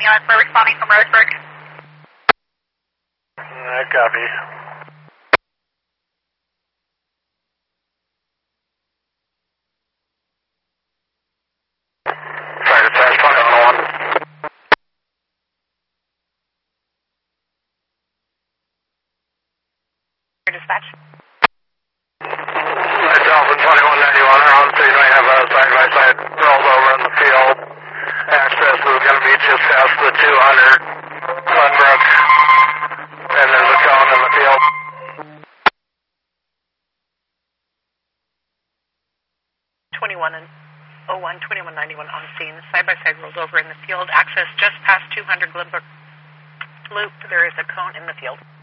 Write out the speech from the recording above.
ambulance. We're responding from Roseburg. Copy. Fire dispatch 2101. Dispatch. Dolphin 2191 around, so you may have a side-by-side rollover in the field. Access is going to be just past the 200 Glenbrook, and there's a cone in the field. 2191 on scene. Side-by-side rolled over in the field. Access just past 200 Glenbrook Loop. There is a cone in the field.